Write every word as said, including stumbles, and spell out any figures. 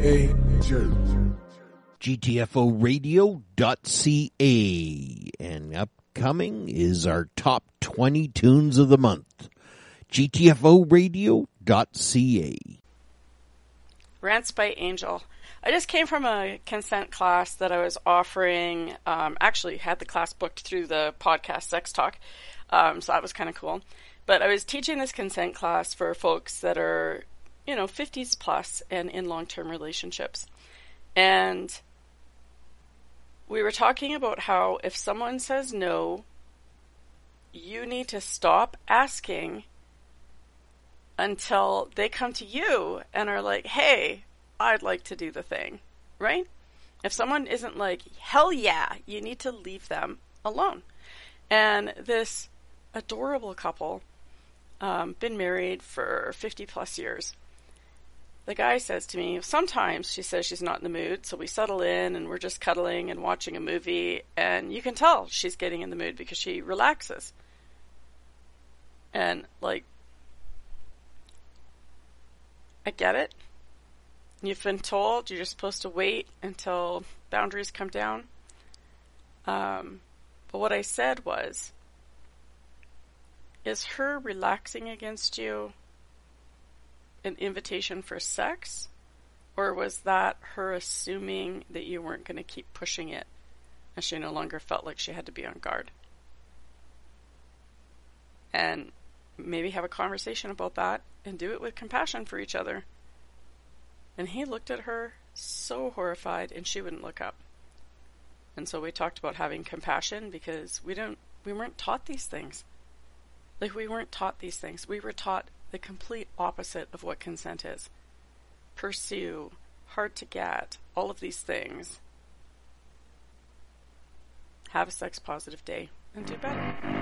G T F O radio dot C A, and upcoming is our top twenty tunes of the month. G T F O radio dot C A. Rants by Angel. I just came from a consent class that I was offering. Um, actually, had the class booked through the podcast Sex Talk, um, so that was kind of cool. But I was teaching this consent class for folks that are, you know, fifties plus and in long-term relationships. And we were talking about how if someone says no, you need to stop asking until they come to you and are like, hey, I'd like to do the thing, right? If someone isn't like, hell yeah, you need to leave them alone. And this adorable couple, um, been married for fifty plus years. The guy says to me, sometimes she says she's not in the mood, so we settle in and we're just cuddling and watching a movie, and you can tell she's getting in the mood because she relaxes. And, like, I get it. You've been told you're just supposed to wait until boundaries come down. Um, but what I said was, is her relaxing against you an invitation for sex, or was that her assuming that you weren't going to keep pushing it and she no longer felt like she had to be on guard? And maybe have a conversation about that and do it with compassion for each other. And he looked at her so horrified, and she wouldn't look up. And so we talked about having compassion because we don't we weren't taught these things. Like, we weren't taught these things. We were taught the complete opposite of what consent is. Pursue, hard to get, all of these things. Have a sex positive day and do better.